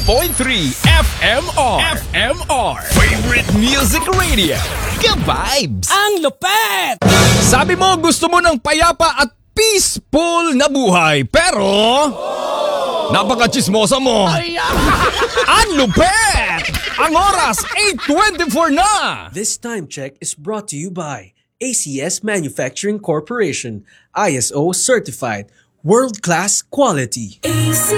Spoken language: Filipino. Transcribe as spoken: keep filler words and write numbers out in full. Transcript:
point three F M R. F M R. Favorite Music Radio. Ka-vibes! Ang lupet! Sabi mo gusto mo ng payapa at peaceful na buhay, pero napaka-chismosa mo. Ang lupet! Ang oras, eight twenty-four na! This time check is brought to you by A C S Manufacturing Corporation, I S O certified, world-class quality. A C